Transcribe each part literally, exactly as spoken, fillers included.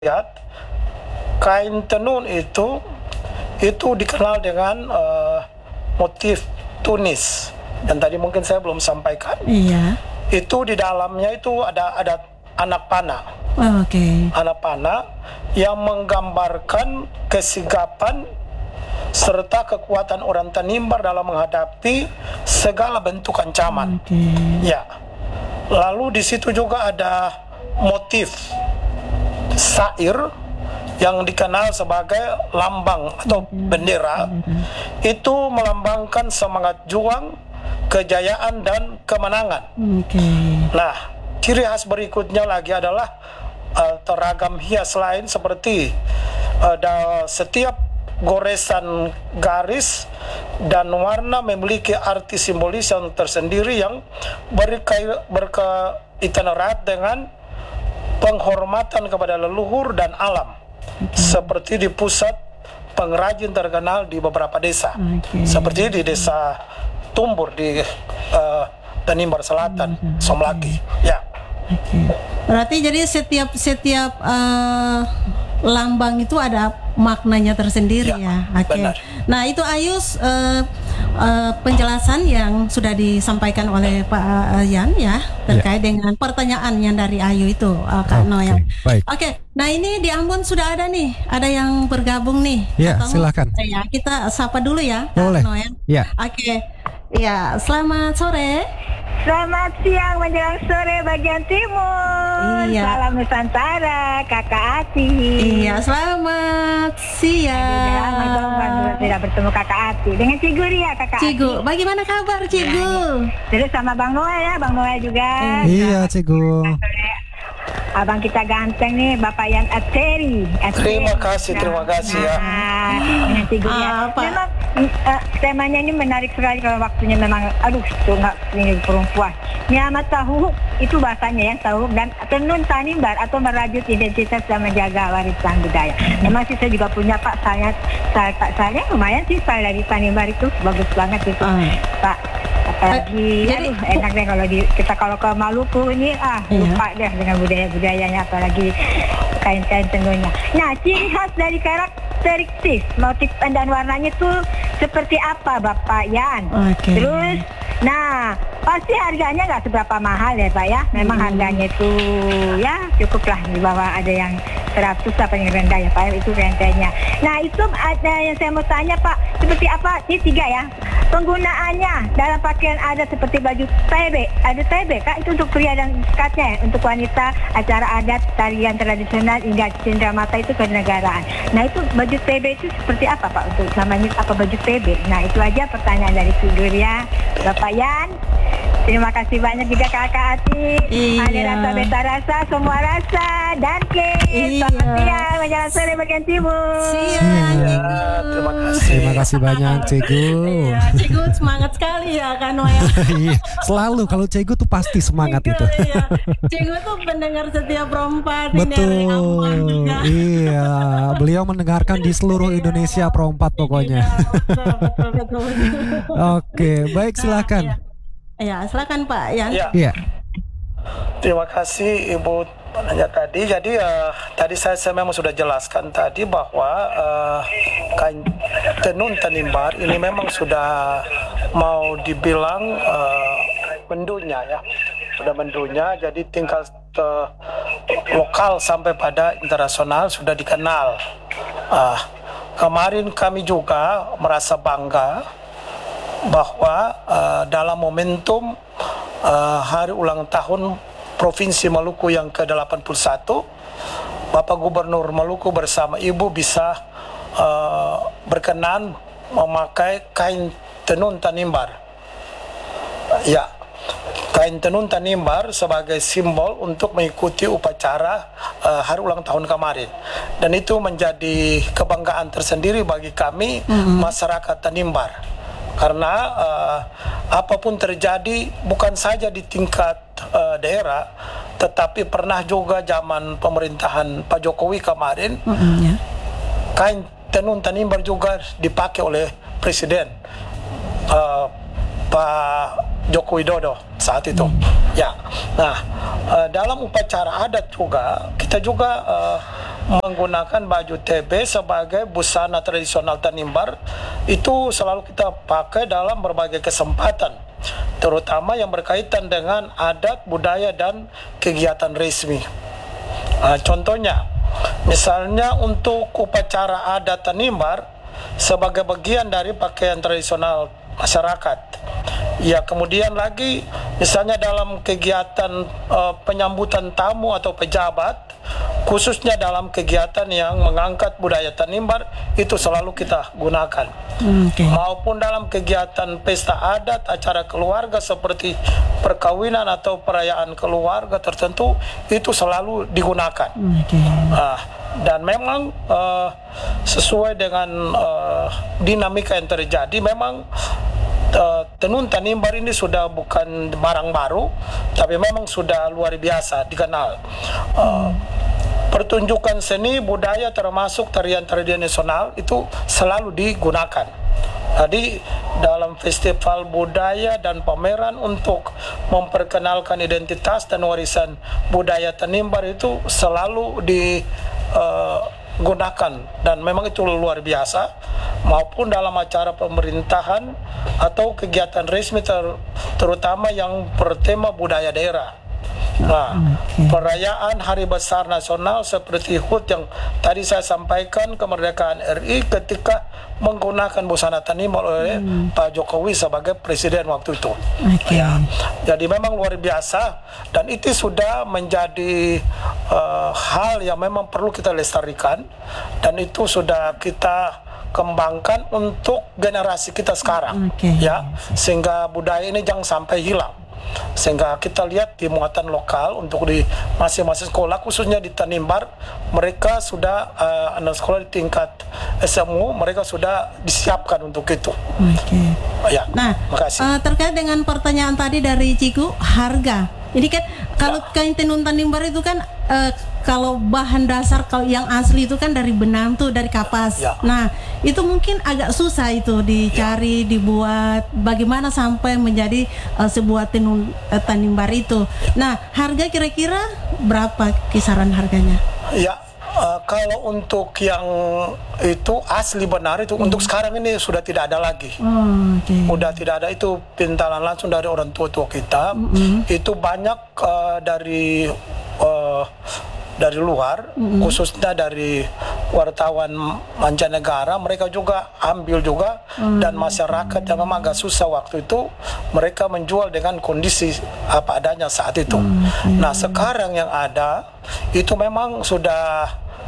lihat kain tenun itu itu dikenal dengan uh, motif tunis, dan tadi mungkin saya belum sampaikan. Iya. Itu di dalamnya itu ada ada anak panah. Oh, Oke. Okay. Anak panah yang menggambarkan kesigapan serta kekuatan orang Tanimbar dalam menghadapi segala bentuk ancaman. Okay. Ya. Lalu di situ juga ada motif sair yang dikenal sebagai lambang atau bendera. Itu melambangkan semangat juang, kejayaan dan kemenangan. Okay. Nah, ciri khas berikutnya lagi adalah uh, teragam hias lain seperti uh, da, setiap goresan garis dan warna memiliki arti simbolis yang tersendiri yang berkai- berkaitan erat dengan penghormatan kepada leluhur dan alam. Okay. Seperti di pusat pengrajin terkenal di beberapa desa. Okay. Seperti di desa Tumbur di uh, Tanimbar Selatan, okay. Somlaki. Ya. Okay. Berarti jadi setiap setiap uh, lambang itu ada maknanya tersendiri ya. ya? Oke. Okay. Nah itu Ayus uh, uh, penjelasan yang sudah disampaikan oleh Pak uh, Yan ya terkait ya. dengan pertanyaan yang dari Ayu itu uh, Kak okay. Noya. Baik. Oke. Okay. Nah ini di Ambon sudah ada nih, ada yang bergabung nih. Ya silakan. Ya kita sapa dulu ya. Boleh. Kak Noya. Ya. Oke. Okay. Ya selamat sore. Selamat siang menjelang sore bagian timur. Iya. Salam Nusantara, Kakak Ati. Iya, selamat siang. Lama dong kan tidak bertemu Kakak Ati. Dengan Cigu ya Kakak Cigu, Ati. bagaimana kabar Cigu? Ya, terus sama Bang Noel ya, Bang Noel juga. Iya Cigu. Abang kita ganteng nih, Bapak Yan Ateri. Terima kasih, terima kasih ya. Nah, dengan Cigu ya. Memang uh, temanya ini menarik sekali kalau waktunya memang, aduh, tuh nggak ini perempuan. Nyamat tahu itu bahasanya ya, tahu dan tenun Tanimbar atau merajut identitas dan menjaga warisan budaya. Memang sih saya juga punya Pak, saya, saya Pak saya lumayan sih saya dari Tanimbar itu bagus banget itu uh. Pak. Apalagi Jadi, aduh, enak deh kalau di, kita kalau ke Maluku ini ah iya. lupa deh dengan budaya-budayanya apalagi kain-kain tenunnya. Nah, ciri khas dari karakteristik motif dan warnanya itu seperti apa Bapak Yan? Okay. Terus, nah pasti harganya nggak seberapa mahal ya Pak ya. Memang hmm. harganya itu ya cukup lah di bawah ada yang seratus apa yang rendah ya Pak, itu rentenya. Nah itu ada yang saya mau tanya Pak, seperti apa? Ini tiga ya. Penggunaannya dalam pakaian ada seperti baju T B, ada T B Kak, itu untuk pria dan sekatnya ya, untuk wanita acara adat, tarian tradisional hingga cenderamata itu kenegaraan. Nah itu baju T B itu seperti apa Pak untuk namanya apa baju T B? Nah itu aja pertanyaan dari figur ya Bapak Yan. Terima kasih banyak juga Kakak Ati. Iya. Ada rasa beta rasa, semua rasa dan ke. Iya. Selamat siang, menjelang sore bagian timur. Siang. Ya, terima kasih. Terima kasih banyak Cigu. Iya, Cigu semangat sekali ya Kak Noya. Iya, selalu kalau Cigu tuh pasti semangat Cigu, itu. Iya. Cigu tuh pendengar setiap perempat ini dari Betul. Ambon juga. Iya, beliau mendengarkan di seluruh Indonesia perempat pokoknya. Iya, betul, betul, betul, betul. Oke, baik silakan. Nah, iya. Ya, silakan Pak Yan. Ya. Iya. Terima kasih Ibu penanya tadi. Jadi uh, tadi saya, saya memang sudah jelaskan tadi bahwa uh, kain tenun Tanimbar ini memang sudah mau dibilang uh, mendunia ya, sudah mendunia. Jadi tingkat uh, lokal sampai pada internasional sudah dikenal. Uh, kemarin kami juga merasa bangga bahwa uh, dalam momentum uh, hari ulang tahun Provinsi Maluku yang ke delapan puluh satu, Bapak Gubernur Maluku bersama Ibu bisa uh, berkenan memakai kain tenun Tanimbar. Ya, kain tenun Tanimbar sebagai simbol untuk mengikuti upacara uh, hari ulang tahun kemarin. Dan itu menjadi kebanggaan tersendiri bagi kami mm-hmm. masyarakat Tanimbar. Karena uh, apapun terjadi bukan saja di tingkat uh, daerah, tetapi pernah juga zaman pemerintahan Pak Jokowi kemarin, mm-hmm, yeah. kain tenun Tanimbar juga dipakai oleh Presiden uh, Pak Joko Widodo saat itu. Mm. Ya, nah uh, dalam upacara adat juga kita juga uh, menggunakan baju T B sebagai busana tradisional Tanimbar itu selalu kita pakai dalam berbagai kesempatan, terutama yang berkaitan dengan adat, budaya, dan kegiatan resmi. Nah, contohnya, misalnya untuk upacara adat Tanimbar sebagai bagian dari pakaian tradisional masyarakat. Ya, kemudian lagi misalnya dalam kegiatan uh, penyambutan tamu atau pejabat, khususnya dalam kegiatan yang mengangkat budaya Tanimbar, itu selalu kita gunakan. Okay. Maupun dalam kegiatan pesta adat, acara keluarga seperti perkawinan atau perayaan keluarga tertentu, itu selalu digunakan. Okay. Nah, dan memang uh, sesuai dengan uh, dinamika yang terjadi, memang Uh, tenun Tanimbar ini sudah bukan barang baru, tapi memang sudah luar biasa dikenal. Uh, pertunjukan seni budaya termasuk tarian-tarian nasional itu selalu digunakan. Jadi dalam festival budaya dan pameran untuk memperkenalkan identitas dan warisan budaya Tanimbar itu selalu di uh, gunakan, dan memang itu luar biasa, maupun dalam acara pemerintahan atau kegiatan resmi ter, terutama yang bertema budaya daerah. Nah, perayaan hari besar nasional seperti H U T yang tadi saya sampaikan, kemerdekaan R I, ketika menggunakan busana Tanimbar oleh hmm. Pak Jokowi sebagai presiden waktu itu. Okay. Ya, jadi memang luar biasa, dan itu sudah menjadi uh, hal yang memang perlu kita lestarikan, dan itu sudah kita kembangkan untuk generasi kita sekarang. Okay. Ya, sehingga budaya ini jangan sampai hilang. Sehingga kita lihat di muatan lokal untuk di masing-masing sekolah, khususnya di Tanimbar, mereka sudah uh, anak sekolah di tingkat S M U, mereka sudah disiapkan untuk itu. Oke. Ya, nah, makasih. Uh, terkait dengan pertanyaan tadi dari Ciku, harga. Ini kan kalau ya. kain tenun Tanimbar itu kan uh, kalau bahan dasar kalau yang asli itu kan dari benang tuh, dari kapas. Ya. Nah, itu mungkin agak susah itu dicari, ya. dibuat bagaimana sampai menjadi uh, sebuah tenun uh, Tanimbar itu. Nah, harga kira-kira berapa kisaran harganya? Ya, uh, kalau untuk yang itu asli benar itu hmm. untuk sekarang ini sudah tidak ada lagi. Oh, okay. Udah tidak ada, itu pintalan langsung dari orang tua-tua kita. Mm-hmm. Itu banyak uh, dari uh, dari luar, mm-hmm. khususnya dari wartawan mancanegara, mereka juga ambil juga, mm-hmm. dan masyarakat yang memang agak susah waktu itu, mereka menjual dengan kondisi apa adanya saat itu. Mm-hmm. Nah, sekarang yang ada itu memang sudah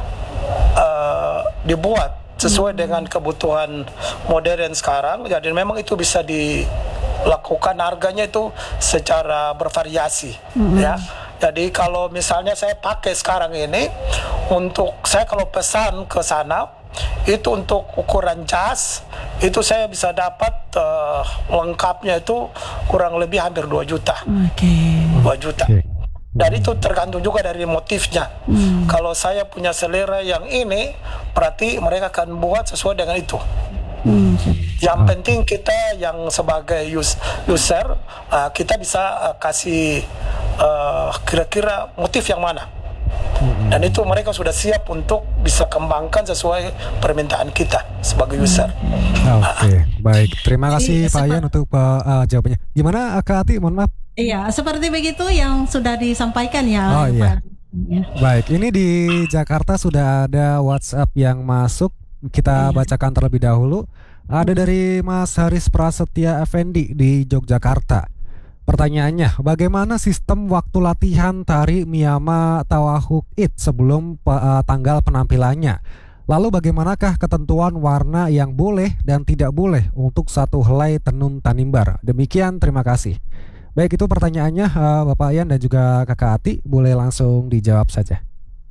uh, dibuat sesuai mm-hmm. dengan kebutuhan modern sekarang, jadi memang itu bisa dilakukan harganya itu secara bervariasi, mm-hmm. ya. Jadi kalau misalnya saya pakai sekarang ini, untuk saya kalau pesan ke sana, itu untuk ukuran jas, itu saya bisa dapat uh, lengkapnya itu kurang lebih hampir dua juta. Okay. dua juta. Okay. Dan itu tergantung juga dari motifnya. Hmm. Kalau saya punya selera yang ini, berarti mereka akan buat sesuai dengan itu. Hmm. Yang penting kita yang sebagai user, uh, kita bisa uh, kasih uh, kira-kira motif yang mana. Hmm. Dan itu mereka sudah siap untuk bisa kembangkan sesuai permintaan kita sebagai user. Hmm. Oke, okay. Baik. Terima kasih Pak Ian untuk uh, jawabannya. Gimana Kak Ati? Mohon maaf. Iya, seperti begitu yang sudah disampaikan ya. Oh iya. Ya. Baik, ini di Jakarta sudah ada WhatsApp yang masuk. Kita bacakan terlebih dahulu. Ada dari Mas Haris Prasetya Effendi di Yogyakarta. Pertanyaannya, bagaimana sistem waktu latihan tari Miyama Tawahuk It sebelum uh, tanggal penampilannya? Lalu bagaimanakah ketentuan warna yang boleh dan tidak boleh untuk satu helai tenun Tanimbar? Demikian, terima kasih. Baik, itu pertanyaannya uh, Bapak Ian dan juga Kakak Ati. Boleh langsung dijawab saja.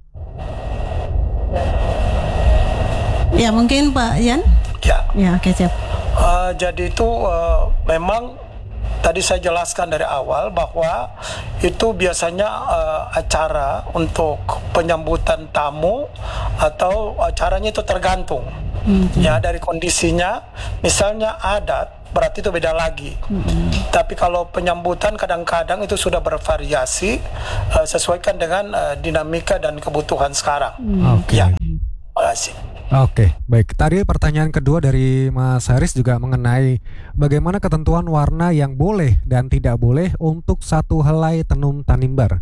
Ya, mungkin Pak Ian. Ya, ya oke, siap. Uh, jadi itu uh, memang tadi saya jelaskan dari awal bahwa itu biasanya uh, acara untuk penyambutan tamu atau acaranya itu tergantung mm-hmm. ya dari kondisinya. Misalnya adat berarti itu beda lagi. Mm-hmm. Tapi kalau penyambutan kadang-kadang itu sudah bervariasi uh, sesuaikan dengan uh, dinamika dan kebutuhan sekarang. Mm. Oke. Okay. Ya, terima kasih. Oke, baik. Tadi pertanyaan kedua dari Mas Haris juga mengenai bagaimana ketentuan warna yang boleh dan tidak boleh untuk satu helai tenun Tanimbar.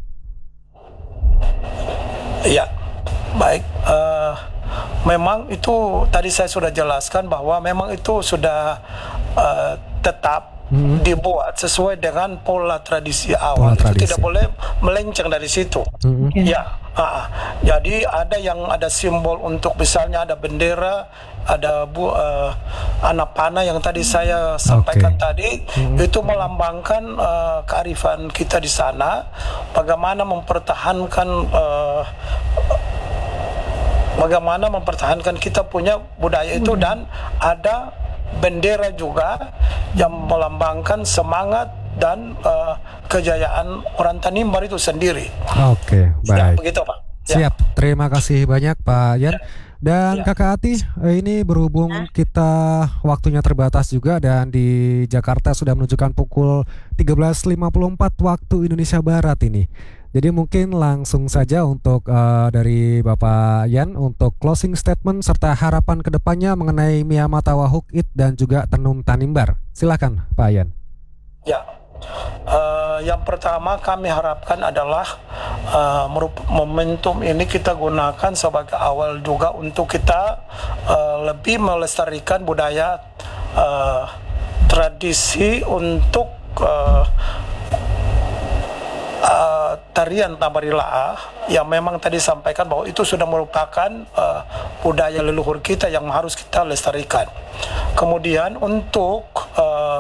Iya, baik. Uh, memang itu tadi saya sudah jelaskan bahwa memang itu sudah uh, tetap Hmm. dibuat sesuai dengan pola tradisi awal. Pola tradisi. Itu tidak boleh melenceng dari situ. Hmm. Ya, uh, jadi ada yang ada simbol untuk misalnya ada bendera, ada bu uh, anak panah yang tadi saya sampaikan okay. tadi, hmm. itu melambangkan uh, kearifan kita di sana. Bagaimana mempertahankan uh, bagaimana mempertahankan kita punya budaya itu, hmm. dan ada bendera juga yang melambangkan semangat dan uh, kejayaan orang Tanimbar itu sendiri. Oke, baik. Ya, begitu Pak. Siap, ya. Terima kasih banyak Pak Yan. Dan ya. Kakak Ati, ini berhubung nah. kita waktunya terbatas juga dan di Jakarta sudah menunjukkan pukul tiga belas lima puluh empat waktu Indonesia Barat ini. Jadi mungkin langsung saja untuk uh, dari Bapak Yan untuk closing statement serta harapan kedepannya mengenai Miamatawa Hukit dan juga tenun Tanimbar. Silakan Pak Yan. Ya, uh, yang pertama kami harapkan adalah uh, momentum ini kita gunakan sebagai awal juga untuk kita uh, lebih melestarikan budaya uh, tradisi untuk uh, Uh, tarian Tambarila'a yang memang tadi sampaikan bahwa itu sudah merupakan uh, budaya leluhur kita yang harus kita lestarikan. Kemudian untuk uh,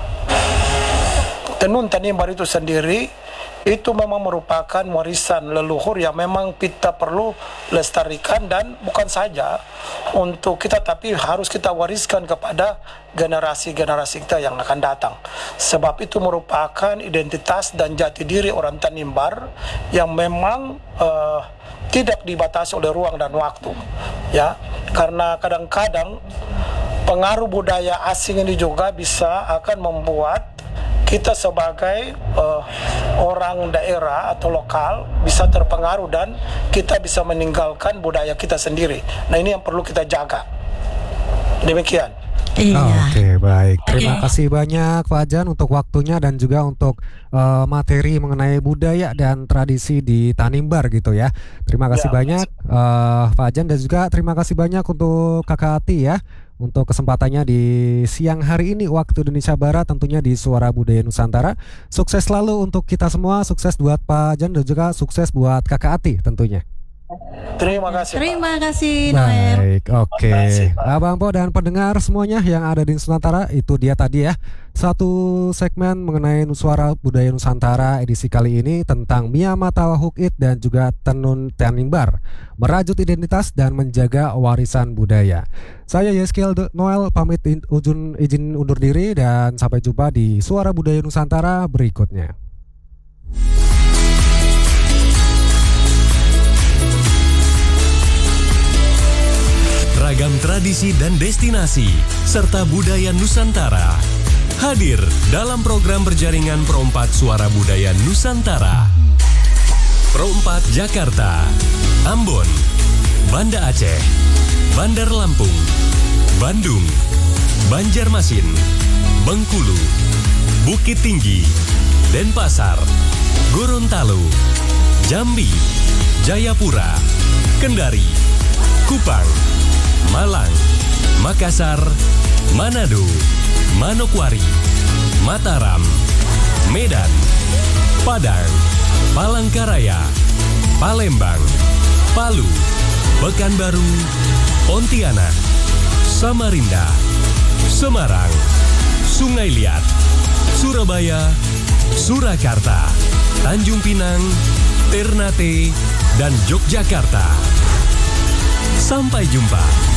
tenun Tanimbar itu sendiri itu memang merupakan warisan leluhur yang memang kita perlu lestarikan, dan bukan saja untuk kita tapi harus kita wariskan kepada generasi-generasi kita yang akan datang, sebab itu merupakan identitas dan jati diri orang Tanimbar yang memang uh, tidak dibatasi oleh ruang dan waktu, ya, karena kadang-kadang pengaruh budaya asing ini juga bisa akan membuat kita sebagai uh, orang daerah atau lokal bisa terpengaruh dan kita bisa meninggalkan budaya kita sendiri. Nah, ini yang perlu kita jaga. Demikian. Iya. Oh, Oke, okay, baik. Terima okay. kasih banyak Pak Jan untuk waktunya dan juga untuk uh, materi mengenai budaya dan tradisi di Tanimbar gitu ya. Terima kasih ya, banyak uh, Pak Jan, dan juga terima kasih banyak untuk Kakak Ati ya untuk kesempatannya di siang hari ini waktu Indonesia Barat, tentunya di Suara Budaya Nusantara. Sukses selalu untuk kita semua, sukses buat Pak Jan dan juga sukses buat Kakak Ati tentunya. Terima kasih. Terima kasih Noel. Baik, oke. Okay. Abang Po dan pendengar semuanya yang ada di Nusantara, itu dia tadi ya satu segmen mengenai Suara Budaya Nusantara edisi kali ini tentang Miamatawa Hukit dan juga tenun Tanimbar, merajut identitas dan menjaga warisan budaya. Saya Yeskiel Noel pamit ujun, izin undur diri dan sampai jumpa di Suara Budaya Nusantara berikutnya. Ragam tradisi dan destinasi serta budaya Nusantara hadir dalam program berjaringan Pro empat Suara Budaya Nusantara. Pro empat Jakarta, Ambon, Banda Aceh, Bandar Lampung, Bandung, Banjarmasin, Bengkulu, Bukit Tinggi, Denpasar, Gorontalo, Jambi, Jayapura, Kendari, Kupang, Malang, Makassar, Manado, Manokwari, Mataram, Medan, Padang, Palangkaraya, Palembang, Palu, Pekanbaru, Pontianak, Samarinda, Semarang, Sungai Liat, Surabaya, Surakarta, Tanjung Pinang, Ternate, dan Yogyakarta. Sampai jumpa.